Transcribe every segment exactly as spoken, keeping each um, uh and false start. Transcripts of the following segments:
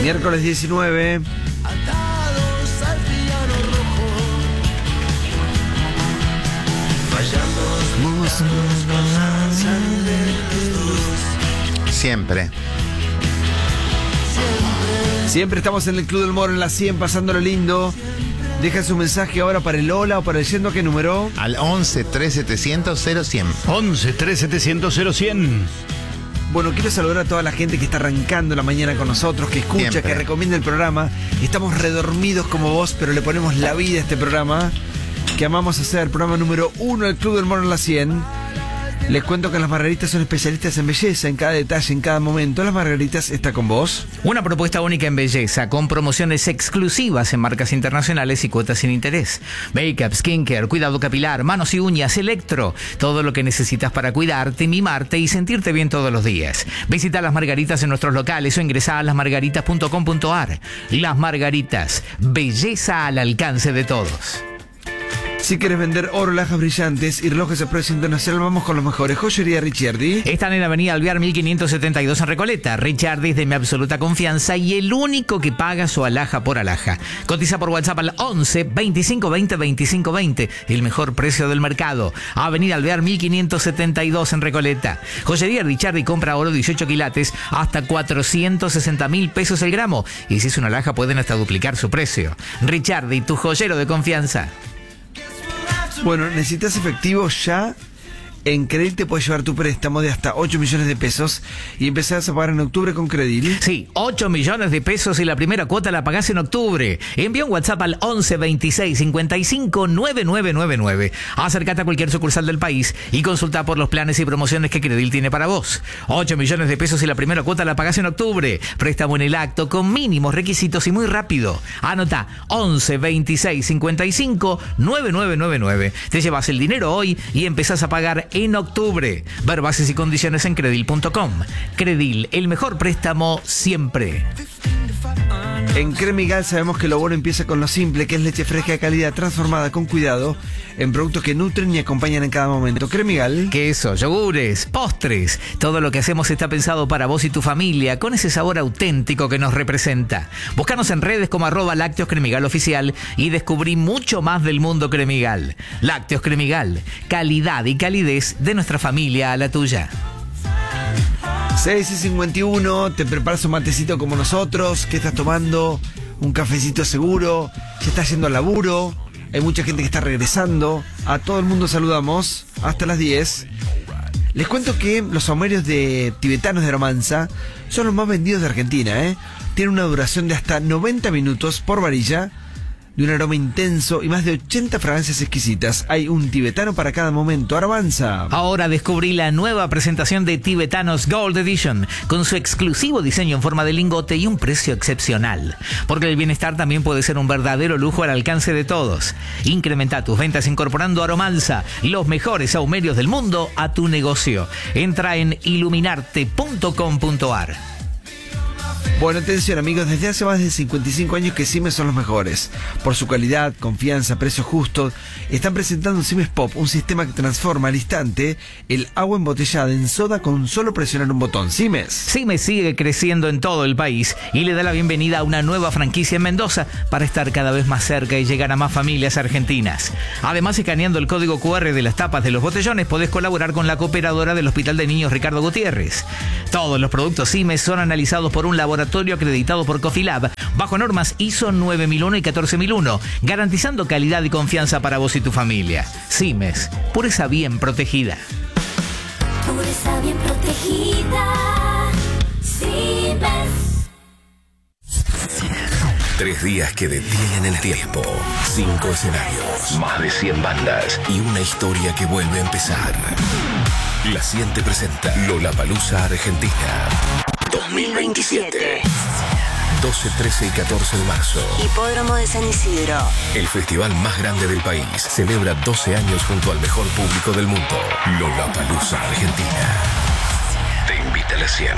Miércoles diecinueve. Siempre. Siempre estamos en el Club del Moro en la cien, pasándolo lindo. Deja su mensaje ahora para el hola o para el yendo a qué número. Al once, tres, setecientos, cero, cien. once, tres, setecientos, cero, cien. Bueno, quiero saludar a toda la gente que está arrancando la mañana con nosotros, que escucha, Siempre. que recomienda el programa. Estamos redormidos como vos, pero le ponemos la vida a este programa, que amamos hacer, programa número uno del Club del Moro en la cien. Les cuento que las Margaritas son especialistas en belleza, en cada detalle, en cada momento. Las Margaritas está con vos. Una propuesta única en belleza, con promociones exclusivas en marcas internacionales y cuotas sin interés. Make-up, skincare, cuidado capilar, manos y uñas, electro. Todo lo que necesitas para cuidarte, mimarte y sentirte bien todos los días. Visita Las Margaritas en nuestros locales o ingresá a las margaritas punto com punto ar. Las Margaritas, belleza al alcance de todos. Si quieres vender oro, lajas brillantes y relojes a precio internacional, vamos con los mejores. Joyería Ricciardi. Están en Avenida Alvear mil quinientos setenta y dos en Recoleta. Ricciardi es de mi absoluta confianza y el único que paga su alhaja por alhaja. Cotiza por WhatsApp al once, veinticinco veinte, veinticinco veinte. El mejor precio del mercado. Avenida Alvear mil quinientos setenta y dos en Recoleta. Joyería Ricciardi compra oro dieciocho quilates hasta cuatrocientos sesenta mil pesos el gramo. Y si es una alhaja pueden hasta duplicar su precio. Ricciardi, tu joyero de confianza. Bueno, necesitas efectivo ya. En Credil te puedes llevar tu préstamo de hasta ocho millones de pesos y empezás a pagar en octubre con Credil. Sí, ocho millones de pesos y la primera cuota la pagás en octubre. Envía un WhatsApp al once, veintiséis, cincuenta y cinco, noventa y nueve noventa y nueve. Acércate a cualquier sucursal del país y consulta por los planes y promociones que Credil tiene para vos. ocho millones de pesos y la primera cuota la pagás en octubre. Préstamo en el acto con mínimos requisitos y muy rápido. Anota once, veintiséis, cincuenta y cinco, noventa y nueve noventa y nueve. Te llevas el dinero hoy y empezás a pagar en octubre. Ver bases y condiciones en credil punto com. Credil, el mejor préstamo siempre. En Cremigal sabemos que lo bueno empieza con lo simple, que es leche fresca de calidad transformada con cuidado en productos que nutren y acompañan en cada momento. Cremigal. Queso, yogures, postres. Todo lo que hacemos está pensado para vos y tu familia, con ese sabor auténtico que nos representa. Búscanos en redes como arroba Lácteos Cremigal Oficial y descubrí mucho más del mundo Cremigal. Lácteos Cremigal, calidad y calidez de nuestra familia a la tuya. seis y cincuenta y uno, te preparas un matecito como nosotros. ¿Qué estás tomando? Un cafecito seguro. Ya estás yendo al laburo. Hay mucha gente que está regresando. A todo el mundo saludamos hasta las diez. Les cuento que los saumerios de tibetanos de Aromanza son los más vendidos de Argentina, ¿eh? Tienen una duración de hasta noventa minutos por varilla, de un aroma intenso y más de ochenta fragancias exquisitas. Hay un tibetano para cada momento. Aromanza. Ahora descubrí la nueva presentación de Tibetanos Gold Edition, con su exclusivo diseño en forma de lingote y un precio excepcional. Porque el bienestar también puede ser un verdadero lujo al alcance de todos. Incrementa tus ventas incorporando Aromanza, los mejores saumerios del mundo, a tu negocio. Entra en iluminarte punto com punto ar. Bueno, atención amigos, desde hace más de cincuenta y cinco años que Siemens son los mejores. Por su calidad, confianza, precios justos, están presentando un Siemens Pop, un sistema que transforma al instante el agua embotellada en soda con solo presionar un botón. Siemens. Siemens sigue creciendo en todo el país y le da la bienvenida a una nueva franquicia en Mendoza para estar cada vez más cerca y llegar a más familias argentinas. Además, escaneando el código cu erre de las tapas de los botellones, podés colaborar con la cooperadora del Hospital de Niños Ricardo Gutiérrez. Todos los productos Siemens son analizados por un laboratorio acreditado por Cofilab, bajo normas I S O nueve mil uno y catorce mil uno, garantizando calidad y confianza para vos y tu familia. Siemens, pureza bien protegida. Pureza bien protegida. Siemens. Tres días que detienen el tiempo. Cinco escenarios. Más de cien bandas. Y una historia que vuelve a empezar. La cien te presenta Lollapalooza Argentina dos mil veintisiete. doce, trece y catorce de marzo. Hipódromo de San Isidro. El festival más grande del país celebra doce años junto al mejor público del mundo. Lollapalooza Argentina. Te invita a la cien.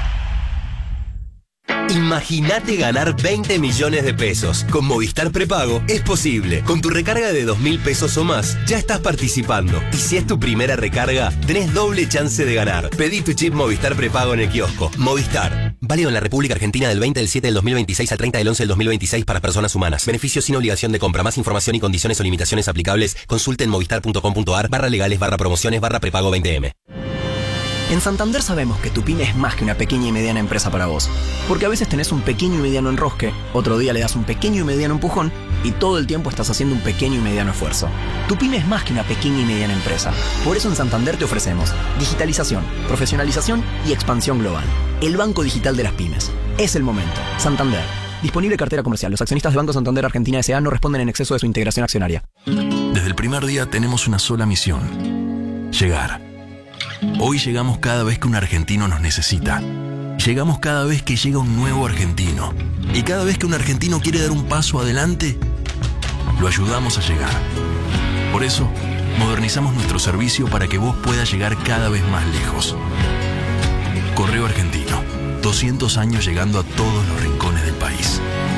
Imagínate ganar veinte millones de pesos. Con Movistar Prepago es posible. Con tu recarga de dos mil pesos o más, ya estás participando. Y si es tu primera recarga, tenés doble chance de ganar. Pedí tu chip Movistar Prepago en el kiosco. Movistar. Válido en la República Argentina del veinte del siete del dos mil veintiséis al treinta del once del dos mil veintiséis para personas humanas. Beneficios sin obligación de compra. Más información y condiciones o limitaciones aplicables. Consulte en movistar.com.ar barra legales barra promociones barra prepago veinte eme. En Santander sabemos que tu pyme es más que una pequeña y mediana empresa para vos. Porque a veces tenés un pequeño y mediano enrosque, otro día le das un pequeño y mediano empujón y todo el tiempo estás haciendo un pequeño y mediano esfuerzo. Tu pyme es más que una pequeña y mediana empresa. Por eso en Santander te ofrecemos digitalización, profesionalización y expansión global. El banco digital de las pymes. Es el momento. Santander. Disponible cartera comercial. Los accionistas de Banco Santander Argentina S A no responden en exceso de su integración accionaria. Desde el primer día tenemos una sola misión. Llegar. Hoy llegamos cada vez que un argentino nos necesita. Llegamos cada vez que llega un nuevo argentino. Y cada vez que un argentino quiere dar un paso adelante, lo ayudamos a llegar. Por eso, modernizamos nuestro servicio para que vos puedas llegar cada vez más lejos. Correo Argentino. doscientos años llegando a todos los rincones del país.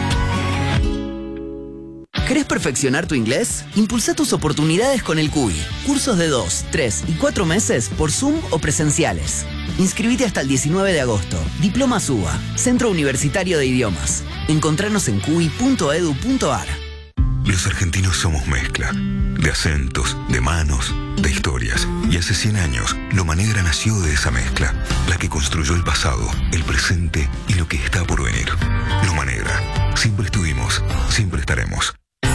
¿Querés perfeccionar tu inglés? Impulsa tus oportunidades con el C U I. Cursos de dos, tres y cuatro meses por Zoom o presenciales. Inscribite hasta el diecinueve de agosto. Diploma SUBA, Centro Universitario de Idiomas. Encontranos en cui punto edu punto ar. Los argentinos somos mezcla. De acentos, de manos, de historias. Y hace cien años, Loma Negra nació de esa mezcla. La que construyó el pasado, el presente y lo que está por venir. Loma Negra. Siempre estuvimos, siempre estaremos.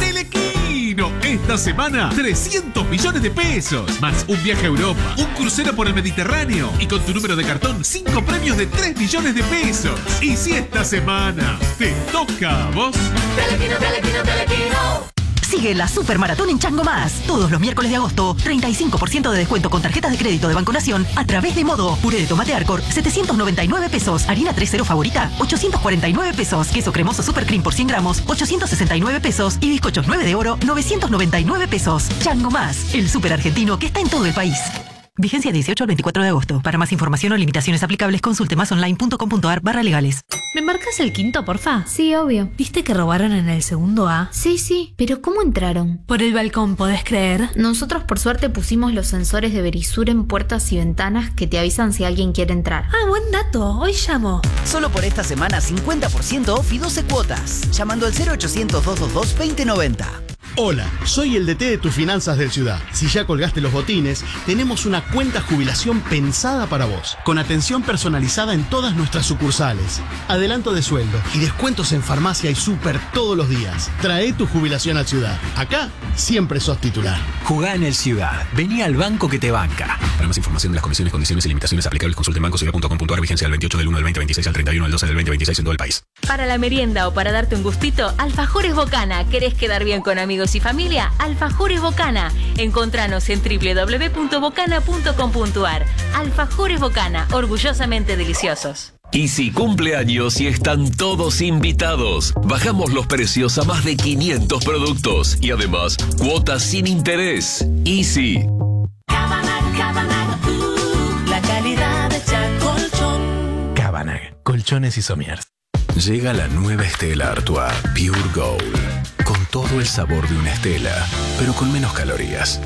Telequino, esta semana trescientos millones de pesos, más un viaje a Europa, un crucero por el Mediterráneo y con tu número de cartón cinco premios de tres millones de pesos. Y si esta semana te toca a vos, Telequino, Telequino, Telequino. Sigue la Supermaratón en Chango Más. Todos los miércoles de agosto, treinta y cinco por ciento de descuento con tarjetas de crédito de Banco Nación a través de Modo. Puré de tomate Arcor, setecientos noventa y nueve pesos. Harina tres cero favorita, ochocientos cuarenta y nueve pesos. Queso cremoso Super Cream por cien gramos, ochocientos sesenta y nueve pesos. Y bizcochos nueve de oro, novecientos noventa y nueve pesos. Chango Más, el super argentino que está en todo el país. Vigencia dieciocho al veinticuatro de agosto. Para más información o limitaciones aplicables, consulte masonline.com.ar barra legales. ¿Me marcas el quinto, porfa? Sí, obvio. ¿Viste que robaron en el segundo A? Sí, sí. ¿Pero cómo entraron? Por el balcón, ¿podés creer? Nosotros por suerte pusimos los sensores de Verisur en puertas y ventanas que te avisan si alguien quiere entrar. Ah, buen dato. Hoy llamo. Solo por esta semana cincuenta por ciento off y doce cuotas. Llamando al cero ochocientos, doscientos veintidós, veinte noventa. Hola, soy el D T de tus finanzas del Ciudad. Si ya colgaste los botines, tenemos una cuenta jubilación pensada para vos, con atención personalizada en todas nuestras sucursales, adelanto de sueldo y descuentos en farmacia y súper todos los días. Trae tu jubilación al Ciudad. Acá siempre sos titular. Jugá en el Ciudad. Vení al banco que te banca. Para más información de las condiciones, condiciones y limitaciones aplicables, consulte en banco ciudad punto com punto ar. Vigencia del veintiocho del uno del veinte veintiséis al treinta y uno del doce del veinte veintiséis en todo el país. Para la merienda o para darte un gustito, Alfajores Bocana. ¿Querés quedar bien con amigos y familia? Alfajores Bocana. Encontranos en doble u doble u doble u punto bocana punto com punto ar. Alfajores Bocana, orgullosamente deliciosos. Easy cumpleaños y están todos invitados. Bajamos los precios a más de quinientos productos y además cuotas sin interés. Easy. Cabanag, Cabanag, uh, la calidad hecha colchón. Cabanag, colchones y somiers. Llega la nueva Stella Artois Pure Gold, con todo el sabor de una Stella, pero con menos calorías.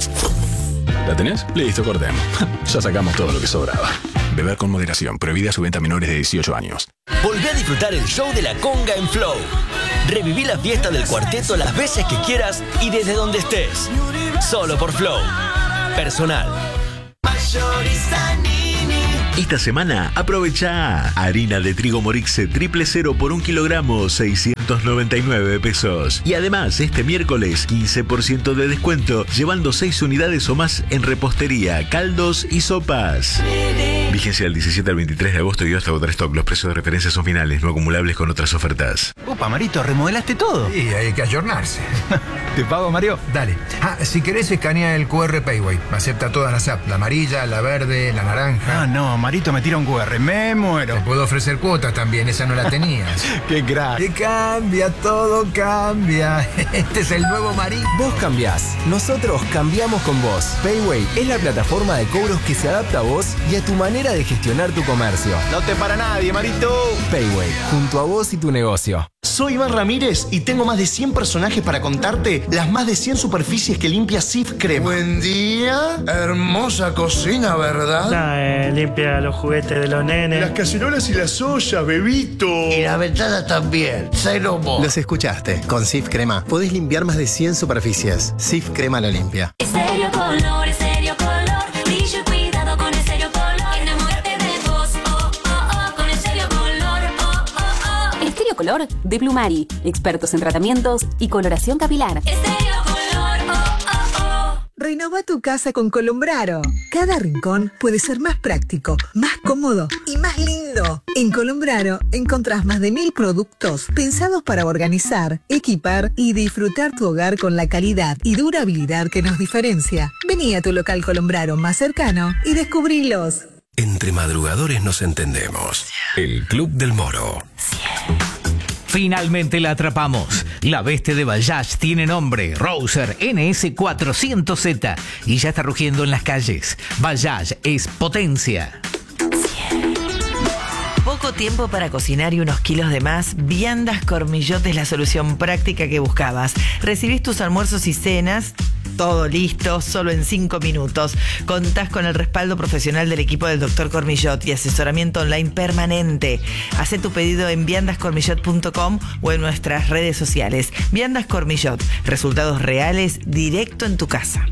¿La tenés? Listo, cortemos. Ya sacamos todo lo que sobraba. Beber con moderación, prohibida su venta a menores de dieciocho años. Volvé a disfrutar el show de la conga en Flow. Reviví la fiesta del cuarteto las veces que quieras y desde donde estés. Solo por Flow. Personal. Esta semana aprovecha harina de trigo Morixe triple cero por un kilogramo, seiscientos noventa y nueve pesos. Y además este miércoles quince por ciento de descuento llevando seis unidades o más en repostería, caldos y sopas. Vigencia del diecisiete al veintitrés de agosto y hasta agotar stock. Los precios de referencia son finales, no acumulables con otras ofertas. Opa, Marito, ¿remodelaste todo? Sí, hay que ayornarse. ¿Te pago, Mario? Dale. Ah, si querés escanea el cu erre Payway. Acepta todas las apps, la amarilla, la verde, la naranja. Ah, no, Marito me tira un cu erre, me muero. Te puedo ofrecer cuotas también, esa no la tenías. ¡Qué crack! Que cambia, todo cambia. Este es el nuevo Marito. Vos cambiás, nosotros cambiamos con vos. Payway es la plataforma de cobros que se adapta a vos y a tu manera de gestionar tu comercio. No te para nadie, Marito. Payway, junto a vos y tu negocio. Soy Iván Ramírez y tengo más de cien personajes para contarte las más de cien superficies que limpia Sif Crema. Buen día. Hermosa cocina, ¿verdad? Nah, eh, limpia los juguetes de los nenes. Las cacerolas y las ollas, bebito. Y la ventana también. Cero mo. Los escuchaste. Con Sif Crema podés limpiar más de cien superficies. Sif Crema lo limpia. Estéreo Color, Estéreo Color, brillo y cuidado con Estéreo Color. Enamórate de vos, oh, oh, oh, con Estéreo Color, oh, oh, oh. Estéreo Color de Plumari, expertos en tratamientos y coloración capilar. Estéreo Color, oh, oh, oh. Renova tu casa con Colombraro. Cada rincón puede ser más práctico, más cómodo y más lindo. En Colombraro encontrás más de mil productos pensados para organizar, equipar y disfrutar tu hogar con la calidad y durabilidad que nos diferencia. Vení a tu local Colombraro más cercano y descubrilos. Entre madrugadores nos entendemos. El Club del Moro. Finalmente la atrapamos. La bestia de Bajaj tiene nombre, Rouser N S cuatrocientos Z, y ya está rugiendo en las calles. Bajaj es potencia. Poco tiempo para cocinar y unos kilos de más. Viandas Cormillot es la solución práctica que buscabas. Recibís tus almuerzos y cenas, todo listo, solo en cinco minutos. Contás con el respaldo profesional del equipo del doctor Cormillot y asesoramiento online permanente. Hacé tu pedido en viandas cormillot punto com o en nuestras redes sociales. Viandas Cormillot, resultados reales directo en tu casa.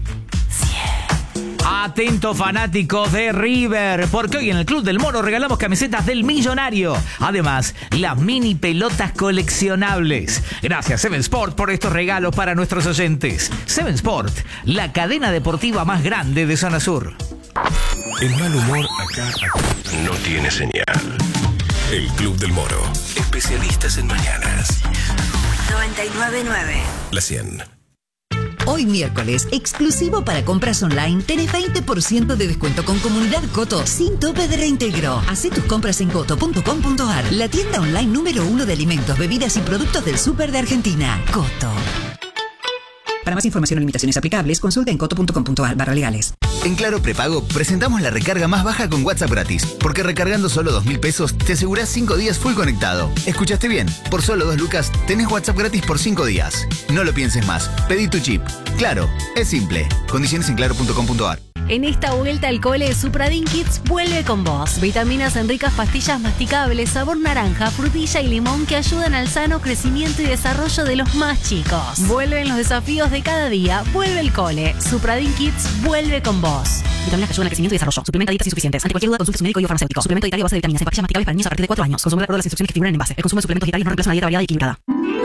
Atento fanáticos de River, porque hoy en el Club del Moro regalamos camisetas del Millonario. Además, las mini pelotas coleccionables. Gracias Seven Sport por estos regalos para nuestros oyentes. Seven Sport, la cadena deportiva más grande de Zona Sur. El mal humor acá, acá no tiene señal. El Club del Moro, especialistas en mañanas. noventa y nueve punto nueve. La cien. Hoy miércoles, exclusivo para compras online, tenés veinte por ciento de descuento con Comunidad Coto, sin tope de reintegro. Hacé tus compras en coto punto com punto ar, la tienda online número uno de alimentos, bebidas y productos del súper de Argentina. Coto. Para más información o limitaciones aplicables, consulta en coto punto com punto ar barra legales. En Claro Prepago presentamos la recarga más baja con WhatsApp gratis, porque recargando solo dos mil pesos te asegurás cinco días full conectado. ¿Escuchaste bien? Por solo dos lucas tenés WhatsApp gratis por cinco días. No lo pienses más, pedí tu chip. Claro, es simple. Condiciones en claro punto com punto ar. En esta vuelta al cole, Supradin Kids vuelve con vos. Vitaminas en ricas pastillas masticables, sabor naranja, frutilla y limón que ayudan al sano crecimiento y desarrollo de los más chicos. Vuelven los desafíos de cada día. Vuelve el cole. Supradin Kids vuelve con vos. Vitaminas que ayudan al crecimiento y desarrollo. Suplementa dietas insuficientes. Ante cualquier duda, consulte a su médico y o farmacéutico. Suplemento dietario a base de vitaminas en pastillas masticables para niños a partir de cuatro años. Consume de acuerdo a las instrucciones que figuran en base. El consumo de suplementos dietarios no reemplaza una dieta variada y equilibrada.